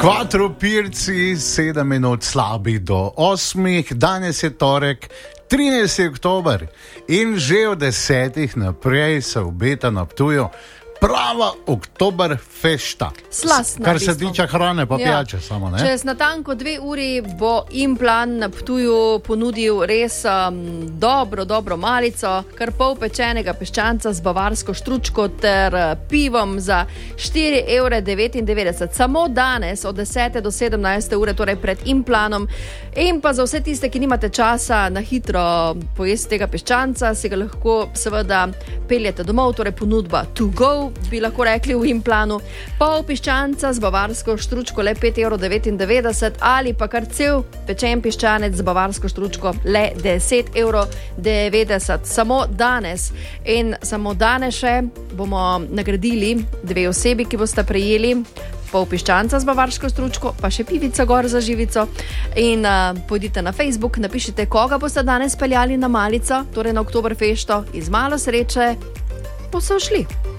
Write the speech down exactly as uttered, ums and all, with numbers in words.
Kvatropirci, sedem minut slabi do osmih, danes je torek, trinajsti oktober in že od desetih naprej se obeta na Ptuju prava oktober fešta. Slastna, kar se bistvo. tiče hrane pa Ja. pijače samo, ne? Čez natanko dve uri bo Implan na Ptuju ponudil res um, dobro, dobro malico, kar pol pečenega piščanca z bavarsko štručko ter uh, pivom za štiri evre devetindevetdeset. Samo danes od desete do sedemnajste ure, torej pred Implanom. In pa za vse tiste, ki nimate časa na hitro pojesti tega piščanca, si ga lahko seveda peljete domov, torej ponudba to go, bi lahko rekli v Implanu. Pol piščanca z bavarsko štručko le pet evrov devetindevetdeset ali pa kar cel pečen piščanec z bavarsko štručko le deset evrov devetdeset. Samo danes in samo danes še bomo nagradili dve osebi, ki boste prejeli pol piščanca z bavarsko stručko, pa še pivica gor za živico. In uh, pojdite na Facebook, napišite, koga boste danes peljali na malico, torej na Oktoberfesto, iz malo sreče, pa so šli.